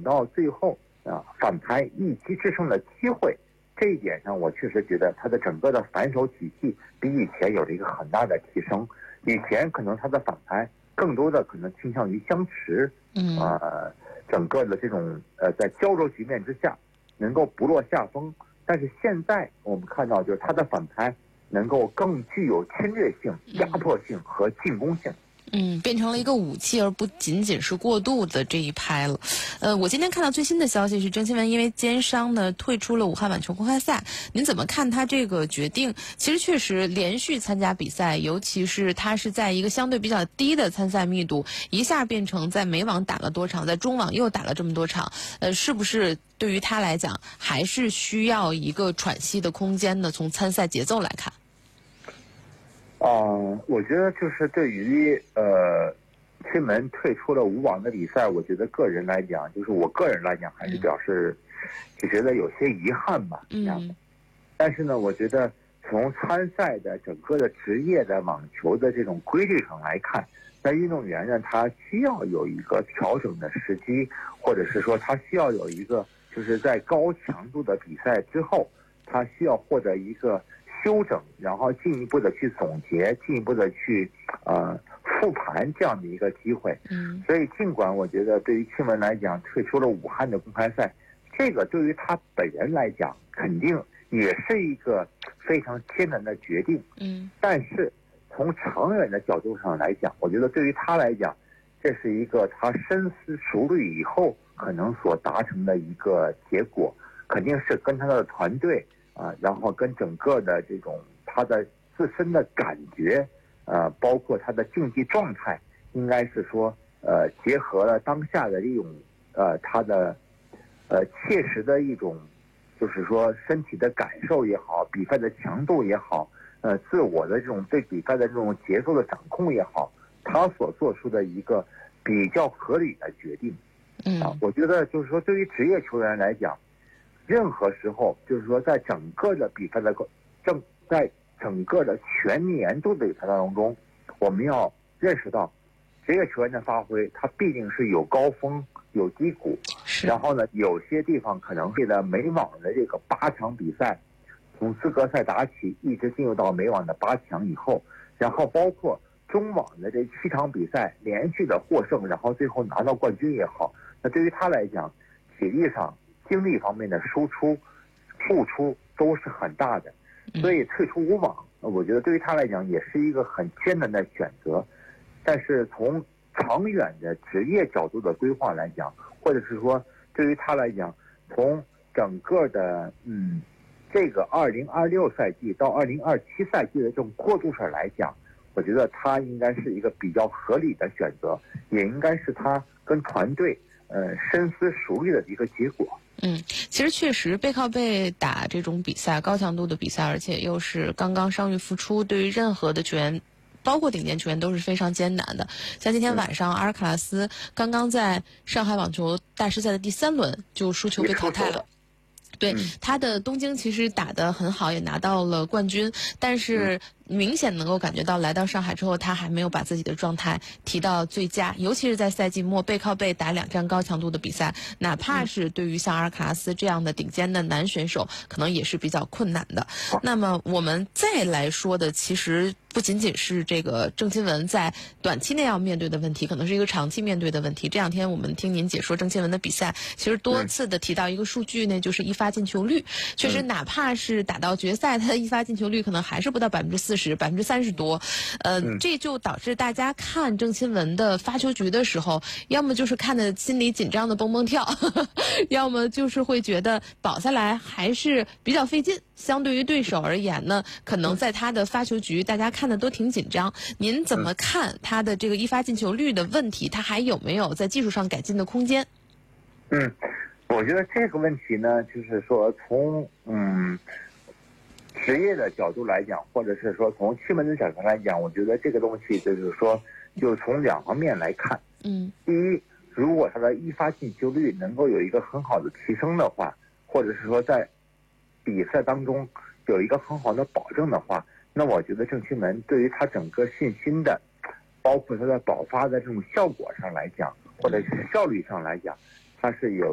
到最后反拍一击制胜的机会，这一点上我确实觉得他的整个的反手体系比以前有了一个很大的提升。以前可能他的反拍更多的可能倾向于相持，整个的这种在胶着局面之下能够不落下风。但是现在我们看到，就是他的反拍能够更具有侵略性、压迫性和进攻性。 变成了一个武器，而不仅仅是过度的这一拍了。我今天看到最新的消息是，郑钦文因为肩伤呢退出了武汉网球公开赛。您怎么看他这个决定？其实确实连续参加比赛，尤其是他是在一个相对比较低的参赛密度，一下变成在美网打了多场，在中网又打了这么多场，是不是对于他来讲还是需要一个喘息的空间呢？从参赛节奏来看。 我觉得就是对于钦文退出了武网的比赛，我觉得个人来讲，就是我个人来讲还是表示就觉得有些遗憾吧。但是呢，我觉得从参赛的整个的职业的网球的这种规律上来看，那运动员呢，他需要有一个调整的时机，或者是说他需要有一个就是在高强度的比赛之后，他需要获得一个修整，然后进一步的去总结，进一步的去复盘这样的一个机会。所以尽管我觉得对于钦文来讲退出了武汉的公开赛，这个对于他本人来讲肯定也是一个非常艰难的决定。但是从长远的角度上来讲，我觉得对于他来讲，这是一个他深思熟虑以后可能所达成的一个结果，肯定是跟他的团队然后跟整个的这种他的自身的感觉，包括他的竞技状态，应该是说结合了当下的一种他的切实的一种，就是说身体的感受也好，比赛的强度也好，自我的这种对比赛的这种节奏的掌控也好，他所做出的一个比较合理的决定。我觉得就是说对于职业球员来讲，任何时候就是说在整个的比赛的在整个的全年度的比赛当中，我们要认识到职业球员的发挥它必定是有高峰有低谷，然后呢有些地方可能为了美网的这个8场比赛，从资格赛打起一直进入到美网的8强以后，然后包括中网的这7场比赛连续的获胜，然后最后拿到冠军也好，那对于他来讲体力上精力方面的输出付出都是很大的，所以退出武网我觉得对于他来讲也是一个很艰难的选择。但是从长远的职业角度的规划来讲，或者是说对于他来讲，从整个的这个2026赛季到2027赛季的这种过渡上来讲，我觉得他应该是一个比较合理的选择，也应该是他跟团队深思熟虑的一个结果。 其实确实背靠背打这种比赛，高强度的比赛，而且又是刚刚伤愈复出，对于任何的球员包括顶尖球员都是非常艰难的。像今天晚上阿尔卡拉斯刚刚在上海网球大师赛的第3轮就输球被淘汰了。对，他的东京其实打得很好，也拿到了冠军，但是明显能够感觉到来到上海之后，他还没有把自己的状态提到最佳，尤其是在赛季末背靠背打2站高强度的比赛，哪怕是对于像阿尔卡拉斯这样的顶尖的男选手，可能也是比较困难的。那么我们再来说的，其实不仅仅是这个郑钦文在短期内要面对的问题，可能是一个长期面对的问题。这2天我们听您解说郑钦文的比赛，其实多次的提到一个数据呢，就是一发进球率。确实，哪怕是打到决赛，他的一发进球率可能还是不到40%， 30%多。这就导致大家看郑钦文的发球局的时候，要么就是看得心里紧张的蹦蹦跳，要么就是会觉得保下来还是比较费劲。相对于对手而言呢，可能在他的发球局，大家看的都挺紧张。您怎么看他的这个一发进球率的问题？他还有没有在技术上改进的空间？ 我觉得这个问题呢，就是说从职业的角度来讲，或者是说从钦文的角度来讲，我觉得这个东西就是说，就从2方面来看。第一，如果他的一发进球率能够有一个很好的提升的话，或者是说在比赛当中有一个很好的保证的话，那我觉得郑钦文对于他整个信心的，包括他的爆发的这种效果上来讲，或者是效率上来讲，他是有